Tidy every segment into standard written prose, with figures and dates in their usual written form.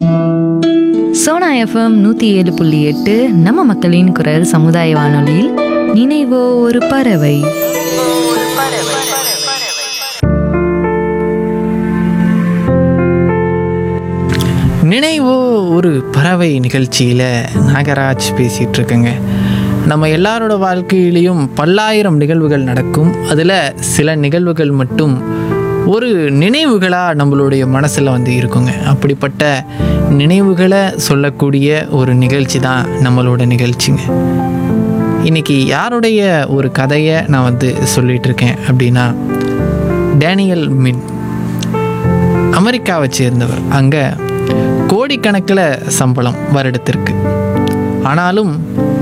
Sona FM 107.8 நம்ம மக்களின் குரல் சமுதாய வானொலியில் நினைவோ ஒரு பறவை. நினைவோ ஒரு பறவை நிகழ்ச்சியில் நாகராஜ் பேசிகிட்டு இருக்கேங்க. நம்ம எல்லாரோட வாழ்க்கையிலையும் பல்லாயிரம் நிகழ்வுகள் நடக்கும். அதில் சில நிகழ்வுகள் மட்டும் ஒரு நினைவுகளாக நம்மளுடைய மனசில் வந்து இருக்குங்க. அப்படிப்பட்ட நினைவுகளை சொல்லக்கூடிய ஒரு நிகழ்ச்சி தான் நம்மளோட நிகழ்ச்சிங்க. இன்றைக்கி யாருடைய ஒரு கதையை நான் வந்து சொல்லிகிட்ருக்கேன் அப்படின்னா, டேனியல் மின் அமெரிக்காவை சேர்ந்தவர். அங்கே கோடிக்கணக்கில் சம்பளம் வருடத்திற்கு. ஆனாலும்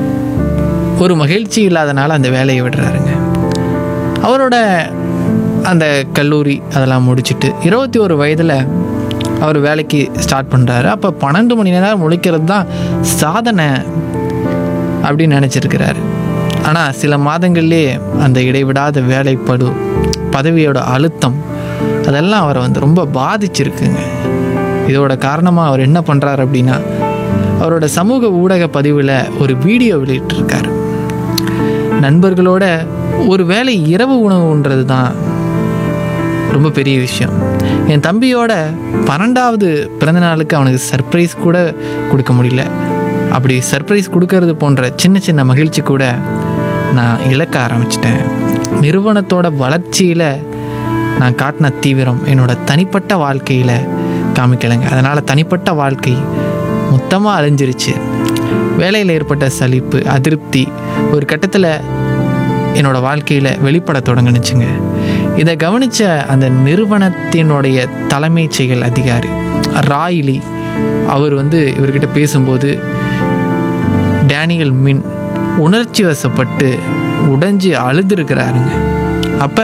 ஒரு மகிழ்ச்சி இல்லாதனால அந்த வேலையை விடுறாருங்க. அவரோட அந்த கல்லூரி அதெல்லாம் முடிச்சுட்டு 21 வயதில் அவர் வேலைக்கு ஸ்டார்ட் பண்ணுறாரு. அப்போ 12 மணி நேரம் முழிக்கிறது தான் சாதனை அப்படின்னு நினச்சிருக்கிறாரு. ஆனால் சில மாதங்கள்லேயே அந்த இடைவிடாத வேலைப்படு, பதவியோட அழுத்தம் அதெல்லாம் அவரை வந்து ரொம்ப பாதிச்சிருக்குங்க. இதோட காரணமாக அவர் என்ன பண்ணுறாரு அப்படின்னா, அவரோட சமூக ஊடக பதிவில் ஒரு வீடியோ வெளியிட்டிருக்காரு. நண்பர்களோட ஒரு வேளை இரவு உணவுன்றது தான் ரொம்ப பெரிய விஷயம். என் தம்பியோட 12வது பிறந்தநாளுக்கு அவனுக்கு சர்ப்ரைஸ் கூட கொடுக்க முடியல. அப்படி சர்ப்ரைஸ் கொடுக்கறது போன்ற சின்ன சின்ன மகிழ்ச்சி கூட நான் இழக்க ஆரம்பிச்சிட்டேன். நிறுவனத்தோட வளர்ச்சியில் நான் காட்டின தீவிரம் என்னோட தனிப்பட்ட வாழ்க்கையில் காமிக்கலைங்க. அதனால் தனிப்பட்ட வாழ்க்கை மொத்தமாக அழிஞ்சிருச்சு. வேலையில் ஏற்பட்ட சலிப்பு, அதிருப்தி ஒரு கட்டத்தில் என்னோடய வாழ்க்கையில் வெளிப்பட தொடங்குனுச்சுங்க. இதை கவனித்த அந்த நிறுவனத்தினுடைய தலைமைச் செயல் அதிகாரி ராய்லி அவர் வந்து இவர்கிட்ட பேசும்போது, டேனியல் மின் உணர்ச்சி வசப்பட்டு உடைஞ்சு அழுதுருக்கிறாருங்க. அப்போ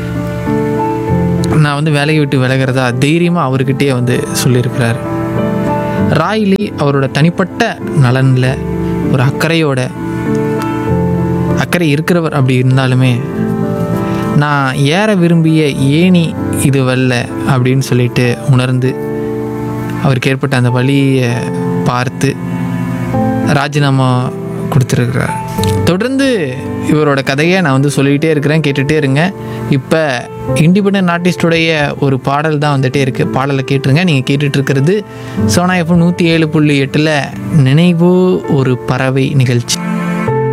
நான் வந்து வேலையை விட்டு விலகிறதா தைரியமாக அவர்கிட்டயே வந்து சொல்லியிருக்கிறாரு. ராய்லி அவரோட தனிப்பட்ட நலனில் ஒரு அக்கறை இருக்கிறவர். அப்படி இருந்தாலுமே நான் ஏற விரும்பிய ஏணி இது வல்ல அப்படின்னு சொல்லிட்டு உணர்ந்து அவருக்கு ஏற்பட்ட அந்த வழியை பார்த்து ராஜினாமா கொடுத்துருக்கிறார். தொடர்ந்து இவரோட கதையை நான் வந்து சொல்லிக்கிட்டே இருக்கிறேன், கேட்டுகிட்டே இருங்க. இப்போ இண்டிபெண்டன்ட் ஆர்டிஸ்டுடைய ஒரு பாடல் தான் வந்துகிட்டே இருக்குது. பாடலை கேட்டுருங்க. நீங்கள் கேட்டுட்ருக்கிறது சோனா எஃப்எம் 107.8 நினைவோ ஒரு பறவை நிகழ்ச்சி.